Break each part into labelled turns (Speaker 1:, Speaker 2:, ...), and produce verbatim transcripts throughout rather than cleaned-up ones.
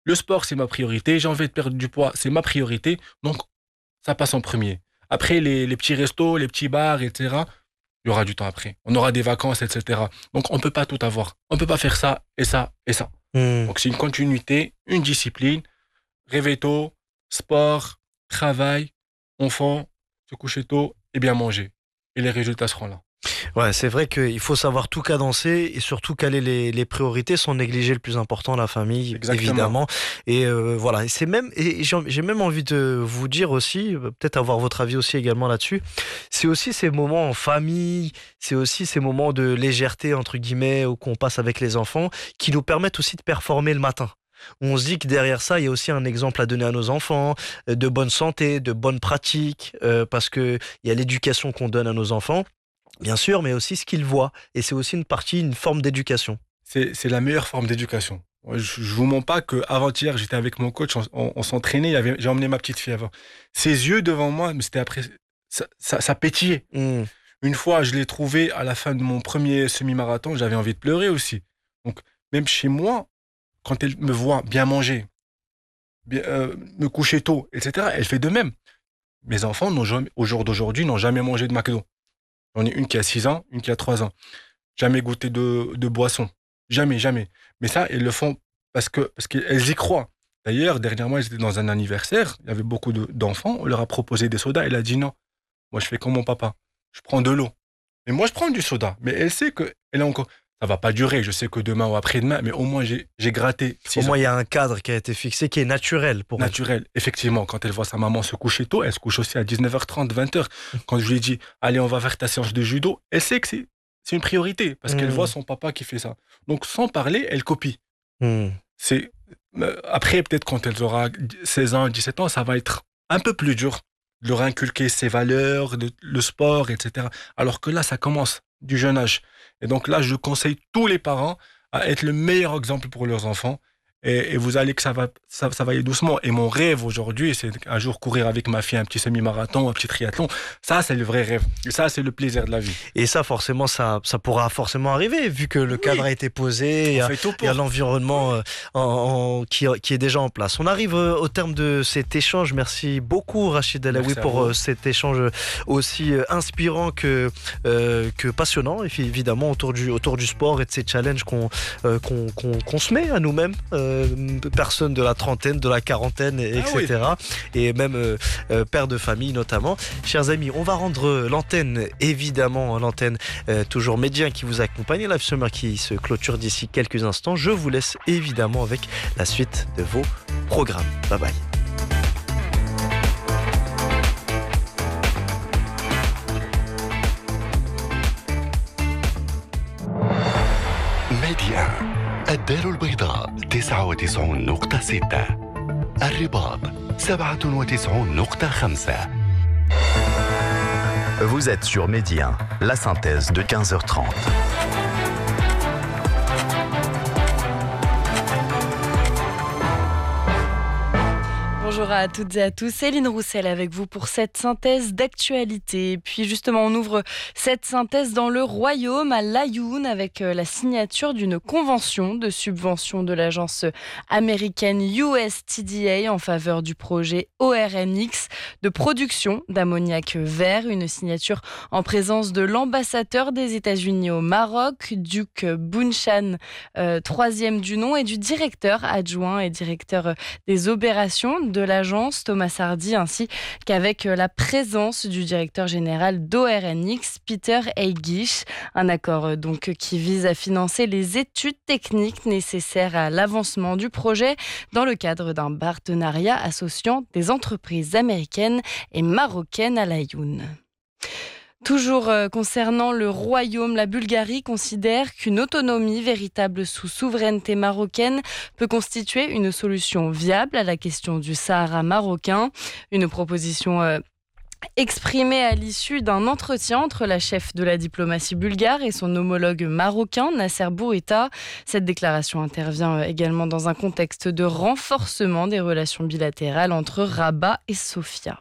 Speaker 1: Le sport, c'est ma priorité. J'ai envie de perdre du poids, c'est ma priorité. Donc, ça passe en premier. Après, les, les petits restos, les petits bars, et cetera, il y aura du temps après. On aura des vacances, et cetera. Donc, on ne peut pas tout avoir. On ne peut pas faire ça, et ça, et ça.
Speaker 2: Mmh.
Speaker 1: Donc, c'est une continuité, une discipline. Réveil tôt, sport, travail, enfant, se coucher tôt et bien manger. Et les résultats seront là.
Speaker 2: Ouais, c'est vrai qu'il faut savoir tout cadencer et surtout caler les, les priorités sans négliger le plus important, la famille,
Speaker 1: Exactement.
Speaker 2: évidemment. Et euh, voilà, et c'est même, et j'ai, j'ai même envie de vous dire aussi, euh, peut-être avoir votre avis aussi également là-dessus, c'est aussi ces moments en famille, c'est aussi ces moments de légèreté, entre guillemets, où qu'on passe avec les enfants, qui nous permettent aussi de performer le matin. On se dit que derrière ça, il y a aussi un exemple à donner à nos enfants, euh, de bonne santé, de bonnes pratiques, euh, parce qu'il y a l'éducation qu'on donne à nos enfants, bien sûr, mais aussi ce qu'ils voient. Et c'est aussi une partie, une forme d'éducation.
Speaker 1: C'est, c'est la meilleure forme d'éducation. Je, je vous mens pas qu'avant-hier, j'étais avec mon coach, on, on, on s'entraînait, il y avait, j'ai emmené ma petite fille avant. Ses yeux devant moi, mais c'était après, ça, ça, ça pétillait.
Speaker 2: Mmh.
Speaker 1: Une fois, je l'ai trouvé à la fin de mon premier semi-marathon, j'avais envie de pleurer aussi. Donc, même chez moi, quand elle me voit bien manger, bien, euh, me coucher tôt, et cetera, elle fait de même. Mes enfants, n'ont jamais, au jour d'aujourd'hui, n'ont jamais mangé de McDo. J'en ai une qui a six ans, une qui a trois ans. Jamais goûté de, de boisson. Jamais, jamais. Mais ça, elles le font parce que parce qu'elles y croient. D'ailleurs, dernièrement, j'étais dans un anniversaire, il y avait beaucoup de, d'enfants, on leur a proposé des sodas, elle a dit non. Moi, je fais comme mon papa. Je prends de l'eau. Et moi, je prends du soda. Mais elle sait que elle a encore... Ça va pas durer, je sais que demain ou après-demain, mais au moins, j'ai, j'ai gratté.
Speaker 2: Au moins, il y a un cadre qui a été fixé, qui est naturel pour
Speaker 1: Naturel. Elle. Effectivement, quand elle voit sa maman se coucher tôt, elle se couche aussi à dix-neuf heures trente, vingt heures. Quand je lui dis, allez, on va faire ta séance de judo, elle sait que c'est, c'est une priorité, parce mmh. qu'elle voit son papa qui fait ça. Donc, sans parler, elle copie.
Speaker 2: Mmh.
Speaker 1: C'est... Après, peut-être quand elle aura seize ans, dix-sept ans, ça va être un peu plus dur de leur inculquer ses valeurs, de, le sport, et cetera. Alors que là, ça commence du jeune âge. Et donc là, je conseille tous les parents à être le meilleur exemple pour leurs enfants. Et, et vous allez que ça va, ça, ça va aller doucement. Et mon rêve aujourd'hui, c'est un jour courir avec ma fille un petit semi-marathon, un petit triathlon. Ça, c'est le vrai rêve. Et ça, c'est le plaisir de la vie.
Speaker 2: Et ça, forcément, ça, ça pourra forcément arriver, vu que le oui. cadre a été posé, il y a, y a l'environnement euh, en, en, qui, qui est déjà en place. On arrive euh, au terme de cet échange. Merci beaucoup, Rachid Alaoui, pour euh, cet échange aussi euh, inspirant que, euh, que passionnant, et évidemment, autour du, autour du sport et de ces challenges qu'on, euh, qu'on, qu'on, qu'on se met à nous-mêmes. Euh, personnes de la trentaine, de la quarantaine, et
Speaker 1: ah
Speaker 2: cetera.
Speaker 1: Oui.
Speaker 2: Et même euh, euh, père de famille notamment. Chers amis, on va rendre l'antenne, évidemment, l'antenne euh, toujours Médien qui vous accompagne, Live Summer qui se clôture d'ici quelques instants. Je vous laisse évidemment avec la suite de vos programmes. Bye bye.
Speaker 3: ميديا الدار البيضاء تسعة وتسعون نقطة ستة، الرباط سبعة وتسعون نقطة خمسة.
Speaker 4: Vous êtes sur Médien, la synthèse de quinze heures trente.
Speaker 5: Bonjour à toutes et à tous, Céline Roussel avec vous pour cette synthèse d'actualité. Et puis justement, on ouvre cette synthèse dans le royaume à Laayoune avec la signature d'une convention de subvention de l'agence américaine U S T D A en faveur du projet O R N X de production d'ammoniac vert. Une signature en présence de l'ambassadeur des États-Unis au Maroc, Duc Bunshan, euh, troisième du nom, et du directeur adjoint et directeur des opérations de l'agence, Thomas Hardy, ainsi qu'avec la présence du directeur général d'O R N X, Peter Heigisch. Un accord donc qui vise à financer les études techniques nécessaires à l'avancement du projet dans le cadre d'un partenariat associant des entreprises américaines et marocaines à Laayoune. Toujours concernant le royaume, la Bulgarie considère qu'une autonomie véritable sous souveraineté marocaine peut constituer une solution viable à la question du Sahara marocain. Une proposition euh, exprimée à l'issue d'un entretien entre la chef de la diplomatie bulgare et son homologue marocain, Nasser Bourita. Cette déclaration intervient également dans un contexte de renforcement des relations bilatérales entre Rabat et Sofia.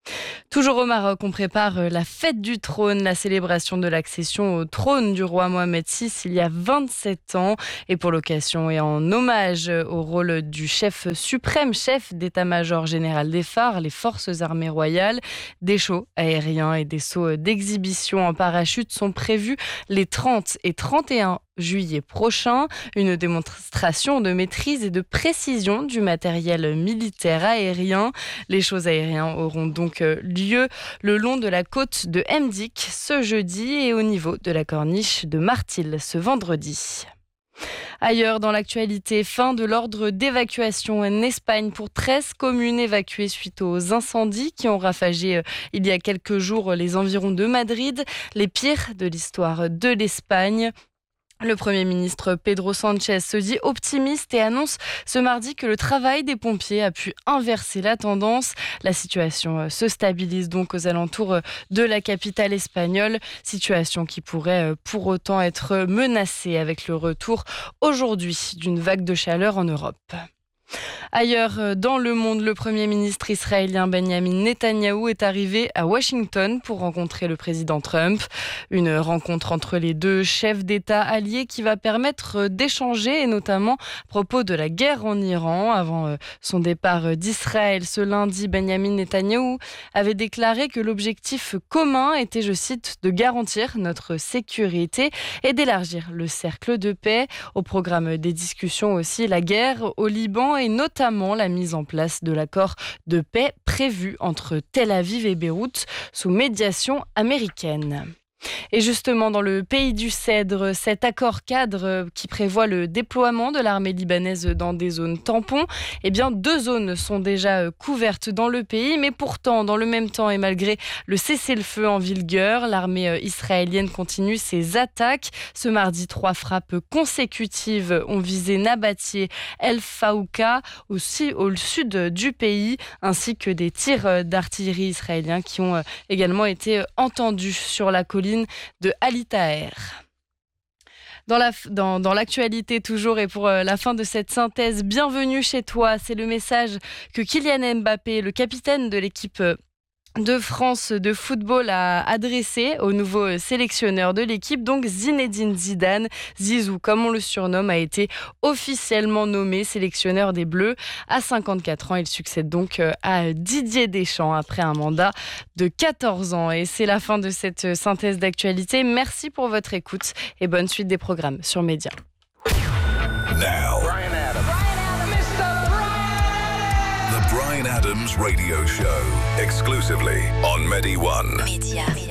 Speaker 5: Toujours au Maroc, on prépare la fête du trône, la célébration de l'accession au trône du roi Mohamed six il y a vingt-sept ans. Et pour l'occasion et en hommage au rôle du chef suprême, chef d'état-major général des phares, les forces armées royales, des shows aériens et des sauts d'exhibition en parachute sont prévus les trente et trente et un juillet prochain. Une démonstration de maîtrise et de précision du matériel militaire aérien. Les shows aériens auront donc lieu le long de la côte de Mdik ce jeudi et au niveau de la corniche de Martil ce vendredi. Ailleurs dans l'actualité, fin de l'ordre d'évacuation en Espagne pour treize communes évacuées suite aux incendies qui ont ravagé euh, il y a quelques jours les environs de Madrid, les pires de l'histoire de l'Espagne. Le Premier ministre Pedro Sánchez se dit optimiste et annonce ce mardi que le travail des pompiers a pu inverser la tendance. La situation se stabilise donc aux alentours de la capitale espagnole, situation qui pourrait pour autant être menacée avec le retour aujourd'hui d'une vague de chaleur en Europe. Ailleurs dans le monde, le Premier ministre israélien Benjamin Netanyahou est arrivé à Washington pour rencontrer le président Trump. Une rencontre entre les deux chefs d'État alliés qui va permettre d'échanger, et notamment à propos de la guerre en Iran. Avant son départ d'Israël ce lundi, Benjamin Netanyahou avait déclaré que l'objectif commun était, je cite, de garantir notre sécurité et d'élargir le cercle de paix. Au programme des discussions aussi, la guerre au Liban et notamment la mise en place de l'accord de paix prévu entre Tel Aviv et Beyrouth sous médiation américaine. Et justement, dans le pays du Cèdre, cet accord cadre qui prévoit le déploiement de l'armée libanaise dans des zones tampons, eh bien, deux zones sont déjà couvertes dans le pays, mais pourtant, dans le même temps et malgré le cessez-le-feu en vigueur, l'armée israélienne continue ses attaques. Ce mardi, trois frappes consécutives ont visé Nabatieh, El Fauqa, aussi au sud du pays, ainsi que des tirs d'artillerie israéliens qui ont également été entendus sur la colline de Ali Taher. Dans, la, dans, dans l'actualité toujours et pour la fin de cette synthèse, bienvenue chez toi, c'est le message que Kylian Mbappé, le capitaine de l'équipe de France de football, a adressé au nouveau sélectionneur de l'équipe, donc Zinedine Zidane. Zizou, comme on le surnomme, a été officiellement nommé sélectionneur des Bleus. À cinquante-quatre ans, il succède donc à Didier Deschamps après un mandat de quatorze ans. Et c'est la fin de cette synthèse d'actualité. Merci pour votre écoute et bonne suite des programmes sur Média.
Speaker 6: Now, Bryan Adams. The Bryan Adams Radio Show, exclusively on Medi One. Media.